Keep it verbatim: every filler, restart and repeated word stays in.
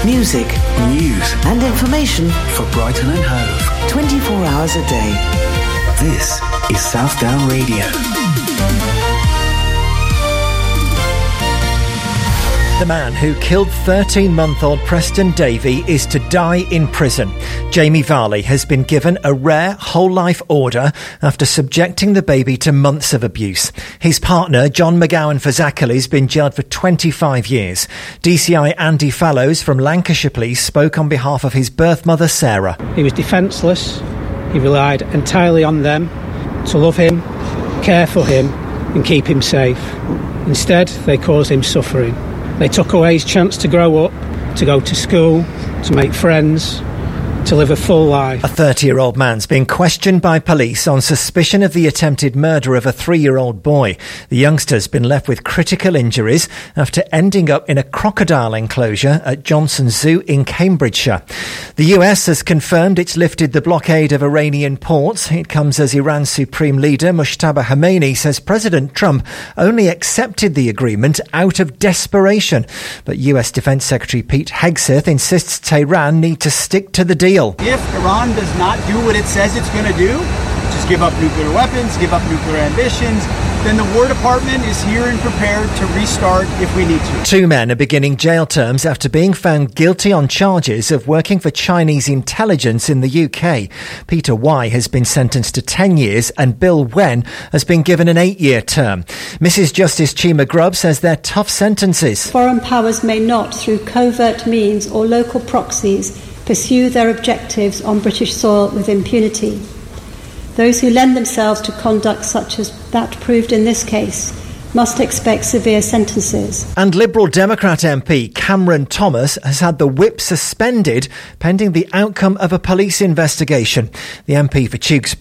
Music, news and information for Brighton and Hove. twenty-four hours a day. This is Southdown Radio. The man who killed thirteen-month-old Preston Davey is to die in prison. Jamie Varley has been given a rare whole-life order after subjecting the baby to months of abuse. His partner, John McGowan Fazakerley, has been jailed for twenty-five years. D C I Andy Fallows from Lancashire Police spoke on behalf of his birth mother, Sarah. He was defenceless. He relied entirely on them to love him, care for him and keep him safe. Instead, they caused him suffering. They took away his chance to grow up, to go to school, to make friends, to live a full life. A thirty-year-old man's being questioned by police on suspicion of the attempted murder of a three-year-old boy. The youngster's been left with critical injuries after ending up in a crocodile enclosure at Johnson Zoo in Cambridgeshire. The U S has confirmed it's lifted the blockade of Iranian ports. It comes as Iran's Supreme Leader Mojtaba Khamenei says President Trump only accepted the agreement out of desperation. But U S Defense Secretary Pete Hegseth insists Tehran need to stick to the deal. If Iran does not do what it says it's going to do, just give up nuclear weapons, give up nuclear ambitions, then the War Department is here and prepared to restart if we need to. Two men are beginning jail terms after being found guilty on charges of working for Chinese intelligence in the U K. Peter Y has been sentenced to ten years and Bill Wen has been given an eight-year term. Missus Justice Chima Grubb says they're tough sentences. Foreign powers may not, through covert means or local proxies, pursue their objectives on British soil with impunity. Those who lend themselves to conduct such as that proved in this case must expect severe sentences. And Liberal Democrat M P Cameron Thomas has had the whip suspended pending the outcome of a police investigation. The M P for Tewkesbury